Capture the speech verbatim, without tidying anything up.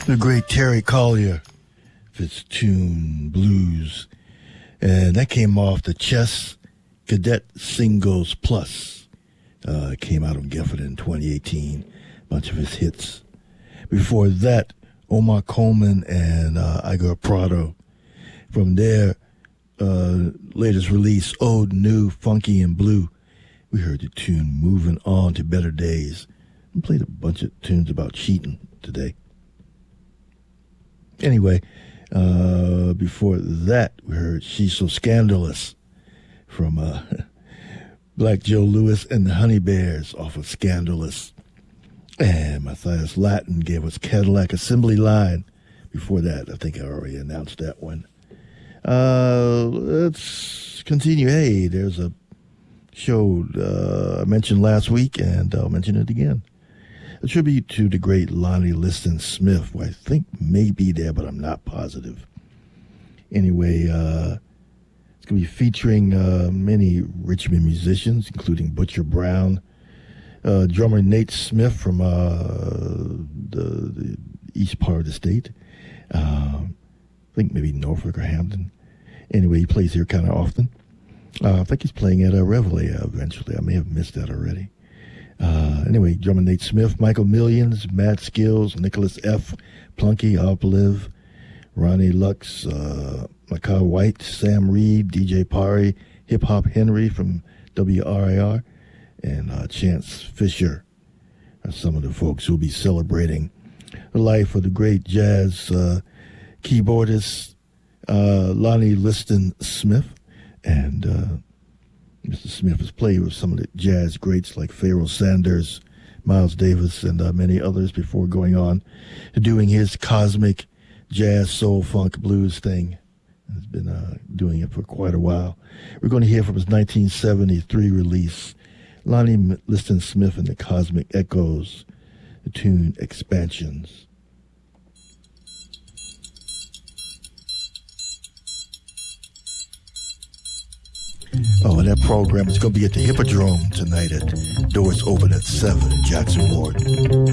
The great Terry Collier, Fitztune Blues. And that came off the Chess Cadet Singles Plus. Uh, it came out on Geffen in twenty eighteen. Bunch of his hits. Before that, Omar Coleman and uh, Igor Prado. From their uh, latest release, Old New Funky and Blue, we heard the tune Moving On to Better Days. We played a bunch of tunes about cheating today. Anyway, uh, before that, we heard She's So Scandalous from uh, Black Joe Lewis and the Honey Bears off of Scandalous. And Matthias Latin gave us Cadillac Assembly Line. Before that, I think I already announced that one. Uh, let's continue. Hey, there's a show uh, I mentioned last week, and I'll mention it again. A tribute to the great Lonnie Liston Smith, who I think may be there, but I'm not positive. Anyway, uh, it's going to be featuring uh, many Richmond musicians, including Butcher Brown, uh, drummer Nate Smith from uh, the, the east part of the state. Um, I think maybe Norfolk or Hampton. Anyway, he plays here kind of often. Uh, I think he's playing at a Reveille eventually. I may have missed that already. Uh, anyway, drummer Nate Smith, Michael Millions, Matt Skills, Nicholas F., Plunky, Upliv, Ronnie Lux, uh, Makai White, Sam Reed, D J Pari, Hip Hop Henry from W R I R, and uh, Chance Fisher are some of the folks who will be celebrating the life of the great jazz uh, keyboardist uh, Lonnie Liston Smith. And uh, Mister Smith has played with some of the jazz greats like Pharoah Sanders, Miles Davis, and uh, many others before going on to doing his cosmic jazz, soul, funk, blues thing. He's been uh, doing it for quite a while. We're going to hear from his nineteen seventy-three release, Lonnie Liston Smith and the Cosmic Echoes, the tune Expansions. Oh, and that program is going to be at the Hippodrome tonight. At doors open at seven in Jackson Ward.